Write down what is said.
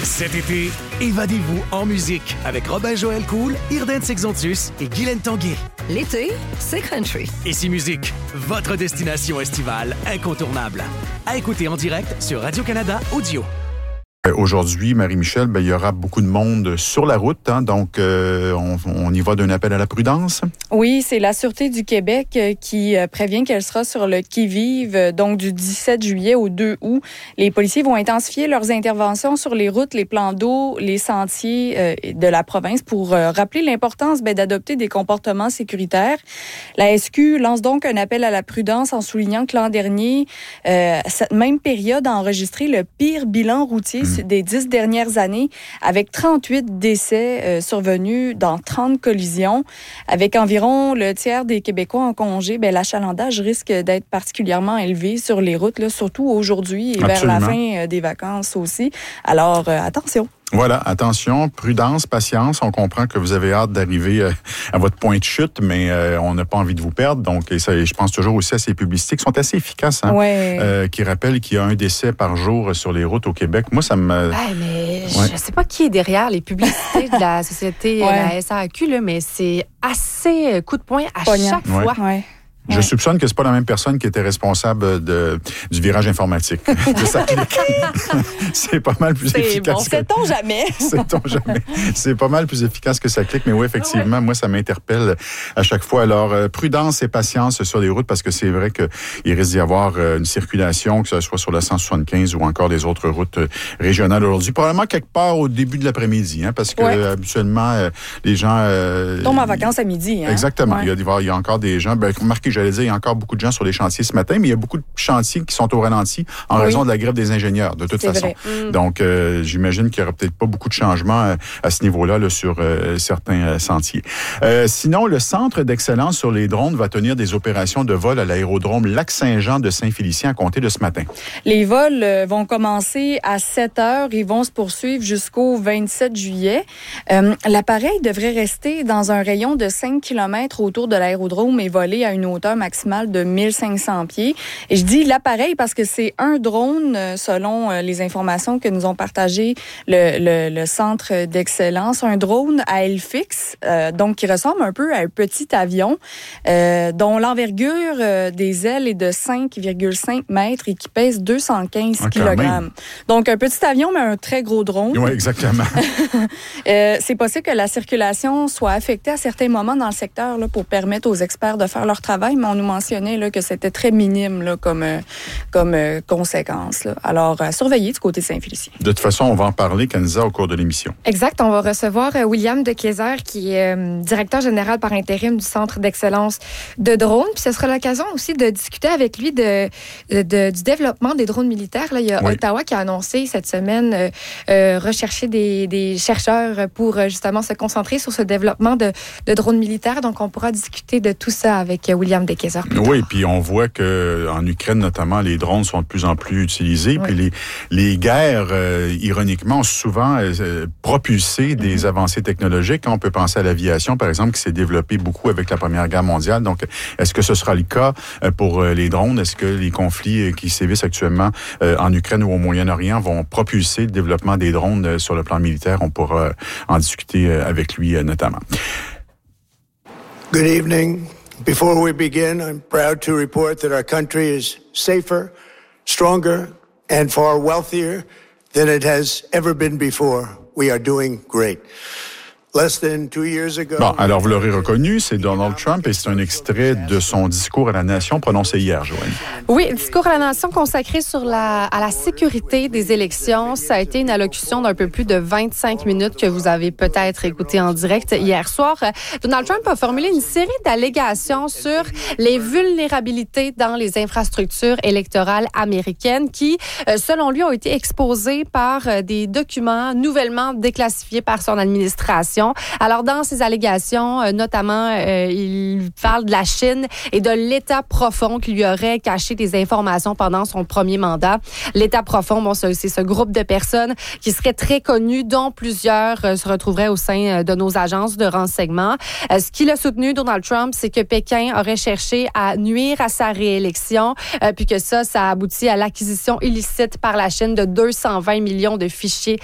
Cet été, évadez-vous en musique avec Robin-Joël Cool, Irden Sexontus et Guylaine Tanguay. L'été, c'est country. Ici Musique, votre destination estivale incontournable. À écouter en direct sur Radio-Canada Audio. Aujourd'hui, Marie-Michel, il y aura beaucoup de monde sur la route, hein, donc on y va d'un appel à la prudence. Oui, c'est la Sûreté du Québec qui prévient qu'elle sera sur le qui-vive, donc du 17 juillet au 2 août. Les policiers vont intensifier leurs interventions sur les routes, les plans d'eau, les sentiers de la province pour rappeler l'importance d'adopter des comportements sécuritaires. La SQ lance donc un appel à la prudence en soulignant que l'an dernier, cette même période a enregistré le pire bilan routier des 10 dernières années, avec 38 décès survenus dans 30 collisions. Avec environ le tiers des Québécois en congé, l'achalandage risque d'être particulièrement élevé sur les routes, là, surtout aujourd'hui et Absolument. vers la fin des vacances aussi. Alors, attention. Voilà, attention, prudence, patience. On comprend que vous avez hâte d'arriver à votre point de chute, mais on n'a pas envie de vous perdre. Donc, et ça, je pense toujours aussi à ces publicités qui sont assez efficaces, hein, Ouais. qui rappellent qu'il y a un décès par jour sur les routes au Québec. Moi, ça me... mais je sais pas qui est derrière les publicités de la société, la SAQ, là, mais c'est assez coup de poing à chaque fois. Ouais. Je soupçonne que c'est pas la même personne qui était responsable du virage informatique de sa clique. C'est pas mal plus efficace. Bon, sait-on jamais. Sait-on jamais. C'est pas mal plus efficace que sa clique, mais oui, effectivement, moi, ça m'interpelle à chaque fois. Alors, prudence et patience sur les routes, parce que c'est vrai qu'il risque d'y avoir une circulation, que ce soit sur la 175 ou encore les autres routes régionales aujourd'hui. Probablement quelque part au début de l'après-midi, hein, parce que habituellement, les gens... Tombent en vacances à midi. Hein? Exactement. Ouais. Il y a encore des gens... remarquez, j'allais dire, il y a encore beaucoup de gens sur les chantiers ce matin, mais il y a beaucoup de chantiers qui sont au ralenti en raison de la grève des ingénieurs, de toute façon. Vrai. Donc, j'imagine qu'il n'y aura peut-être pas beaucoup de changements à ce niveau-là là, sur certains sentiers. Sinon, le Centre d'excellence sur les drones va tenir des opérations de vol à l'aérodrome Lac-Saint-Jean de Saint-Félicien à compter de ce matin. Les vols vont commencer à 7 heures et vont se poursuivre jusqu'au 27 juillet. L'appareil devrait rester dans un rayon de 5 km autour de l'aérodrome et voler à une hauteur maximale de 1500 pieds. Et je dis l'appareil parce que c'est un drone, selon les informations que nous ont partagées le centre d'excellence, un drone à aile fixe, donc qui ressemble un peu à un petit avion, dont l'envergure des ailes est de 5,5 mètres et qui pèse 215 kg. Donc un petit avion, mais un très gros drone. Oui, exactement. C'est possible que la circulation soit affectée à certains moments dans le secteur là, pour permettre aux experts de faire leur travail, mais on nous mentionnait là, que c'était très minime là, comme conséquence. Là. Alors, à surveiller du côté de Saint-Félicien. De toute façon, on va en parler, Kenza, au cours de l'émission. Exact. On va recevoir William de Kayser, qui est directeur général par intérim du Centre d'excellence de drones. Puis ce sera l'occasion aussi de discuter avec lui du développement des drones militaires. Là, il y a Ottawa qui a annoncé cette semaine rechercher des chercheurs pour justement se concentrer sur ce développement de drones militaires. Donc, on pourra discuter de tout ça avec William de Kayser. Oui, puis on voit qu'en Ukraine, notamment, les drones sont de plus en plus utilisés. Oui. Puis les guerres, ironiquement, ont souvent propulsé des avancées technologiques. On peut penser à l'aviation, par exemple, qui s'est développée beaucoup avec la Première Guerre mondiale. Donc, est-ce que ce sera le cas pour les drones? Est-ce que les conflits qui sévissent actuellement en Ukraine ou au Moyen-Orient vont propulser le développement des drones sur le plan militaire? On pourra en discuter avec lui, notamment. Good evening. Before we begin, I'm proud to report that our country is safer, stronger, and far wealthier than it has ever been before. We are doing great. Less than 2 years ago... Bon, alors vous l'aurez reconnu, c'est Donald Trump et c'est un extrait de son discours à la nation prononcé hier, Joanne. Oui, discours à la nation consacré à la sécurité des élections. Ça a été une allocution d'un peu plus de 25 minutes que vous avez peut-être écouté en direct hier soir. Donald Trump a formulé une série d'allégations sur les vulnérabilités dans les infrastructures électorales américaines qui, selon lui, ont été exposées par des documents nouvellement déclassifiés par son administration. Alors, dans ces allégations, notamment, il parle de la Chine et de l'État profond qui lui aurait caché des informations pendant son premier mandat. L'État profond, bon, c'est ce groupe de personnes qui seraient très connues, dont plusieurs se retrouveraient au sein de nos agences de renseignement. Ce qu'il a soutenu, Donald Trump, c'est que Pékin aurait cherché à nuire à sa réélection, puis que ça a abouti à l'acquisition illicite par la Chine de 220 millions de fichiers